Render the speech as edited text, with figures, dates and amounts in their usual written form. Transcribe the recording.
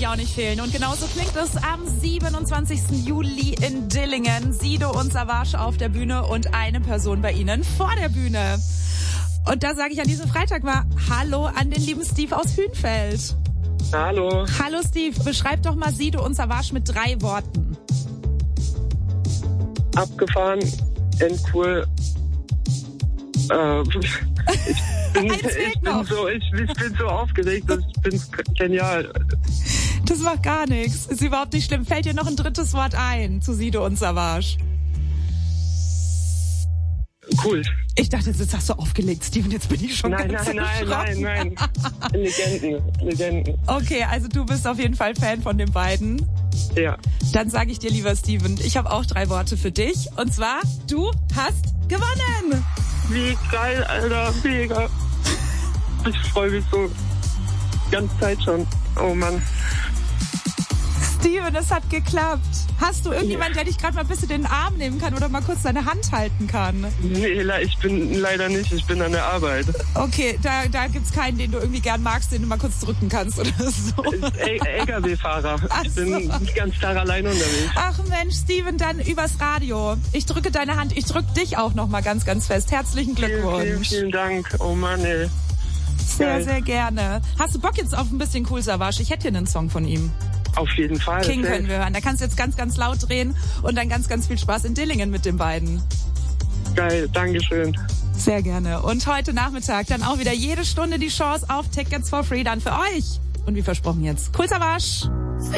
dir auch nicht fehlen. Und genauso klingt es am 27. Juli in Dillingen. Sido und Savage auf der Bühne und eine Person bei ihnen vor der Bühne. Und da sage ich an diesem Freitag mal Hallo an den lieben Steve aus Hünfeld. Hallo. Hallo Steve, beschreib doch mal Sido und Savage mit 3 Worten. Abgefahren, endcool. Ich bin so aufgeregt, ich bin genial. Das macht gar nichts. Ist überhaupt nicht schlimm. Fällt dir noch ein 3. Wort ein zu Sido und Savage? Cool. Ich dachte, jetzt hast du aufgelegt, Steven. Jetzt bin ich schon Nein. Legenden. Okay, also du bist auf jeden Fall Fan von den beiden. Ja. Dann sage ich dir, lieber Steven, ich habe auch 3 Worte für dich. Und zwar, du hast gewonnen. Wie geil, Alter. Mega. Ich freue mich so die ganze Zeit schon. Oh Mann. Steven, es hat geklappt. Hast du irgendjemanden, der dich gerade mal ein bisschen in den Arm nehmen kann oder mal kurz deine Hand halten kann? Nee, ich bin leider nicht. Ich bin an der Arbeit. Okay, da gibt's keinen, den du irgendwie gern magst, den du mal kurz drücken kannst oder so. LKW-Fahrer. Ich bin nicht ganz Tag allein unterwegs. Ach Mensch, Steven, dann übers Radio. Ich drücke deine Hand, ich drücke dich auch noch mal ganz, ganz fest. Herzlichen Glückwunsch. Vielen Dank. Oh Mann, ey. Sehr, sehr gerne. Hast du Bock jetzt auf ein bisschen Cool Savage? Ich hätte hier einen Song von ihm. Auf jeden Fall. King können wir hören. Da kannst du jetzt ganz, ganz laut drehen und dann ganz, ganz viel Spaß in Dillingen mit den beiden. Geil, Dankeschön. Sehr gerne. Und heute Nachmittag dann auch wieder jede Stunde die Chance auf Tickets for Free dann für euch. Und wie versprochen jetzt, Cool Savage.